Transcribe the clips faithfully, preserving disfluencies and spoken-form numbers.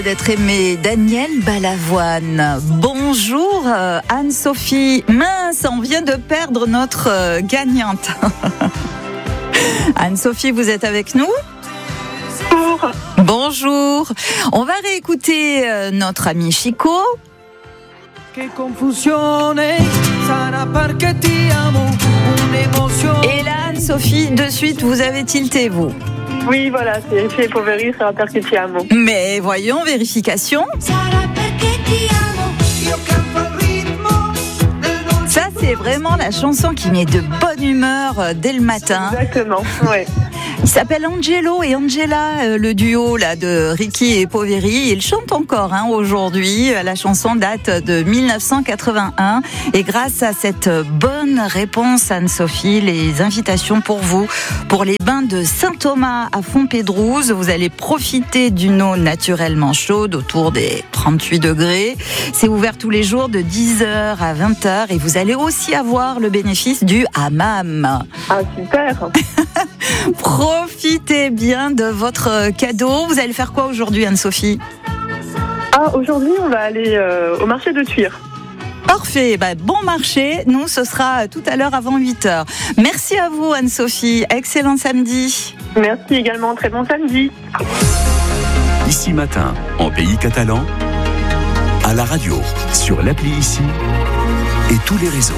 D'être aimé, Daniel Balavoine. Bonjour euh, Anne-Sophie. Mince, on vient de perdre notre euh, gagnante. Anne-Sophie, vous êtes avec nous ? Bonjour. Bonjour. On va réécouter euh, notre ami Chico. Et là, Anne-Sophie, de suite, vous avez tilté, vous ? Oui, voilà, c'est Ricky et Poveri, ça va perché ti amo. Mais voyons, vérification. Ça, c'est vraiment la chanson qui met de bonne humeur dès le matin. Exactement, ouais. Il s'appelle Angelo et Angela, euh, le duo là de Ricky et Poveri. Ils chantent encore hein, aujourd'hui. La chanson date de dix-neuf cent quatre-vingt-un. Et grâce à cette bonne réponse, Anne-Sophie, les invitations pour vous, pour les bains de Saint-Thomas à Fontpédrouse. Vous allez profiter d'une eau naturellement chaude, autour des trente-huit degrés. C'est ouvert tous les jours de dix heures à vingt heures. Et vous allez aussi avoir le bénéfice du hammam. Ah, super. Profitez bien de votre cadeau. Vous allez faire quoi aujourd'hui, Anne-Sophie ? Ah, aujourd'hui, on va aller euh, au marché de Tuire. Parfait, bah, bon marché. Nous, ce sera tout à l'heure avant huit heures. Merci à vous, Anne-Sophie. Excellent samedi. Merci également. Très bon samedi. Ici Matin, en pays catalan, à la radio, sur l'appli Ici et tous les réseaux.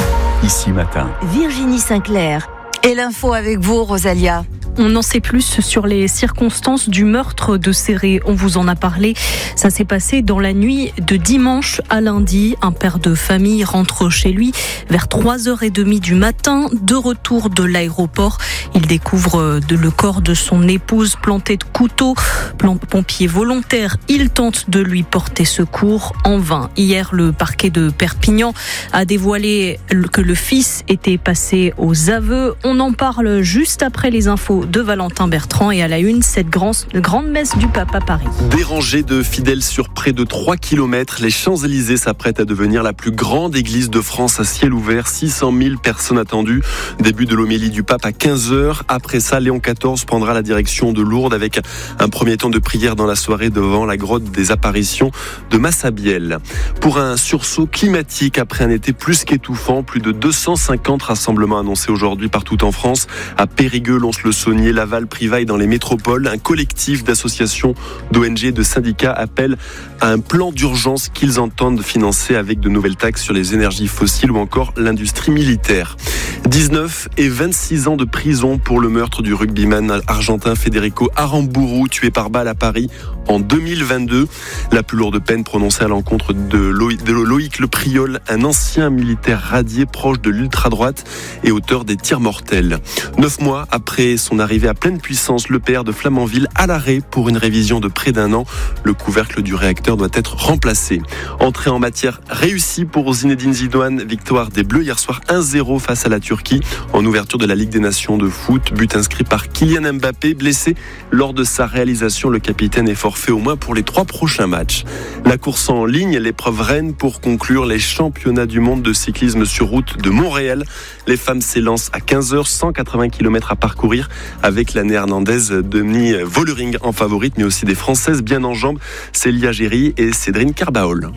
Ici Matin. Virginie Sinclair. Et l'info avec vous, Rosalia. On en sait plus sur les circonstances du meurtre de Céré. On vous en a parlé. Ça s'est passé dans la nuit de dimanche à lundi. Un père de famille rentre chez lui vers trois heures trente du matin. De retour de l'aéroport, il découvre le corps de son épouse planté de couteaux. Pompier volontaire, il tente de lui porter secours en vain. Hier, le parquet de Perpignan a dévoilé que le fils était passé aux aveux. On en parle juste après les infos de Valentin Bertrand et à la une, cette grande, grande messe du pape à Paris. Des rangées de fidèles sur près de trois kilomètres. Les Champs-Élysées s'apprêtent à devenir la plus grande église de France à ciel ouvert. six cent mille personnes attendues. Début de l'homélie du pape à quinze heures. Après ça, Léon quatorze prendra la direction de Lourdes avec un premier temps de prière dans la soirée devant la grotte des apparitions de Massabielle. Pour un sursaut climatique après un été plus qu'étouffant, plus de deux cent cinquante rassemblements annoncés aujourd'hui partout en France. À Périgueux, Lons-le-Saunier, Laval, Privaille dans les métropoles. Un collectif d'associations, d'O N G et de syndicats appelle à un plan d'urgence qu'ils entendent financer avec de nouvelles taxes sur les énergies fossiles ou encore l'industrie militaire. dix-neuf et vingt-six ans de prison pour le meurtre du rugbyman argentin Federico Aramburu, tué par balle à Paris en deux mille vingt-deux. La plus lourde peine prononcée à l'encontre de Loïc, de Loïc Le Priol, un ancien militaire radié proche de l'ultra-droite et auteur des tirs mortels. Neuf mois après son arrivée à pleine puissance, le P R de Flamanville à l'arrêt pour une révision de près d'un an. Le couvercle du réacteur doit être remplacé. Entrée en matière réussie pour Zinedine Zidane. Victoire des Bleus hier soir un zéro face à la Turquie en ouverture de la Ligue des Nations de foot. But inscrit par Kylian Mbappé, blessé lors de sa réalisation. Le capitaine est forfait au moins pour les trois prochains matchs. La course en ligne, l'épreuve reine pour conclure les championnats du monde de cyclisme sur route de Montréal. Les femmes s'élancent à quinze heures, cent quatre-vingts kilomètres à parcourir avec la néerlandaise Demi Vollering en favorite, mais aussi des Françaises bien en jambes, Célia Géry et Cédrine Carbaol.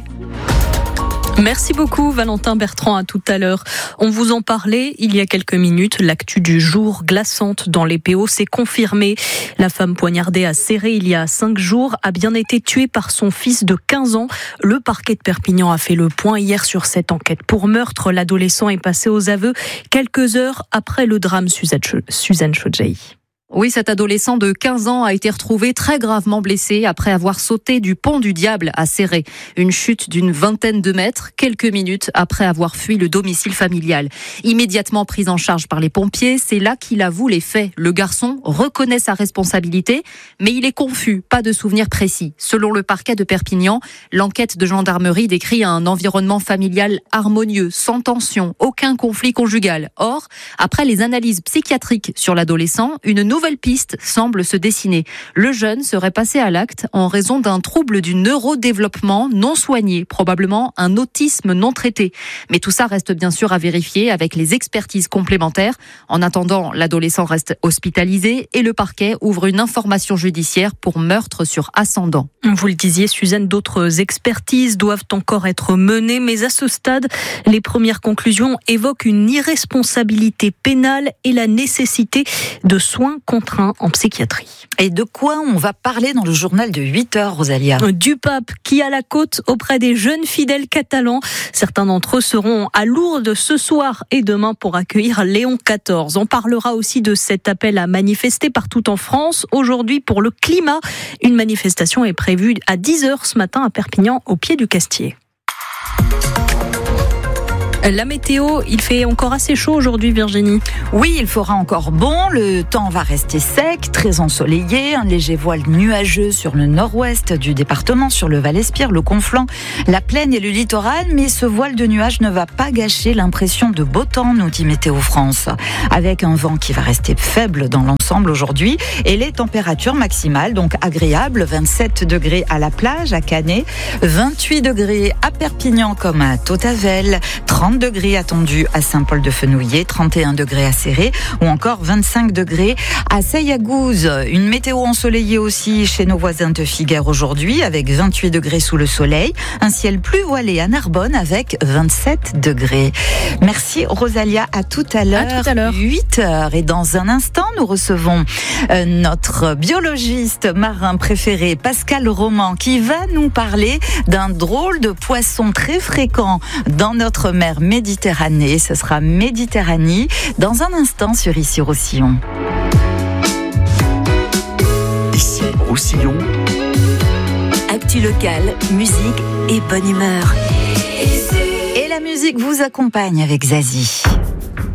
Merci beaucoup Valentin Bertrand, à tout à l'heure. On vous en parlait il y a quelques minutes, l'actu du jour glaçante dans les P O s'est confirmée. La femme poignardée à Céré il y a cinq jours a bien été tuée par son fils de quinze ans. Le parquet de Perpignan a fait le point hier sur cette enquête pour meurtre. L'adolescent est passé aux aveux quelques heures après le drame Suzanne Chodjei. Oui, cet adolescent de quinze ans a été retrouvé très gravement blessé après avoir sauté du pont du Diable à Céré. Une chute d'une vingtaine de mètres, quelques minutes après avoir fui le domicile familial. Immédiatement pris en charge par les pompiers, c'est là qu'il avoue les faits. Le garçon reconnaît sa responsabilité, mais il est confus, pas de souvenir précis. Selon le parquet de Perpignan, l'enquête de gendarmerie décrit un environnement familial harmonieux, sans tension, aucun conflit conjugal. Or, après les analyses psychiatriques sur l'adolescent, une nouvelle nouvelle piste semble se dessiner. Le jeune serait passé à l'acte en raison d'un trouble du neurodéveloppement non soigné, probablement un autisme non traité. Mais tout ça reste bien sûr à vérifier avec les expertises complémentaires. En attendant, l'adolescent reste hospitalisé et le parquet ouvre une information judiciaire pour meurtre sur ascendant. Vous le disiez, Suzanne, d'autres expertises doivent encore être menées, mais à ce stade, les premières conclusions évoquent une irresponsabilité pénale et la nécessité de soins contraints en psychiatrie. Et de quoi on va parler dans le journal de huit heures, Rosalia ? Du pape qui a la côte auprès des jeunes fidèles catalans. Certains d'entre eux seront à Lourdes ce soir et demain pour accueillir Léon quatorze. On parlera aussi de cet appel à manifester partout en France. Aujourd'hui, pour le climat, une manifestation est prévue à dix heures ce matin à Perpignan, au pied du Castier. La météo, il fait encore assez chaud aujourd'hui, Virginie. Oui, il fera encore bon, le temps va rester sec, très ensoleillé, un léger voile nuageux sur le nord-ouest du département, sur le Val-Espire, le Conflent, la Plaine et le littoral, mais ce voile de nuages ne va pas gâcher l'impression de beau temps, nous dit Météo France, avec un vent qui va rester faible dans l'ensemble aujourd'hui et les températures maximales, donc agréables, vingt-sept degrés à la plage, à Canet, vingt-huit degrés à Perpignan comme à Tautavel, trente degrés attendus à Saint-Paul-de-Fenouillet, trente et un degrés à Céré ou encore vingt-cinq degrés à Sailly-à-Gouze. Une météo ensoleillée aussi chez nos voisins de Figueres aujourd'hui avec vingt-huit degrés sous le soleil. Un ciel plus voilé à Narbonne avec vingt-sept degrés. Merci Rosalia, à tout à l'heure. À tout à l'heure. huit heures. Et dans un instant, nous recevons euh, notre biologiste marin préféré, Pascal Roman, qui va nous parler d'un drôle de poisson très fréquent dans notre mer Méditerranée. Ce sera Méditerranée dans un instant sur Ici Roussillon. Ici Roussillon. Actu locale, musique et bonne humeur. Et la musique vous accompagne avec Zazie.